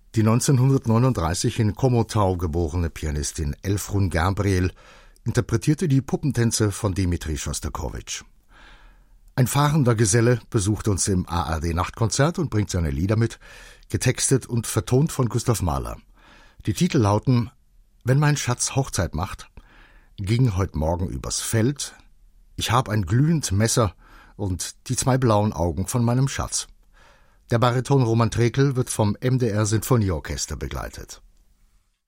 Die 1939 in Komotau geborene Pianistin Elfrun Gabriel interpretierte die Puppentänze von Dmitri Schostakowitsch. Ein fahrender Geselle besucht uns im ARD-Nachtkonzert und bringt seine Lieder mit, getextet und vertont von Gustav Mahler. Die Titel lauten: Wenn mein Schatz Hochzeit macht, Ging heut Morgen übers Feld, Ich hab ein glühend Messer und Die zwei blauen Augen von meinem Schatz. Der Bariton Roman Trekel wird vom MDR Sinfonieorchester begleitet.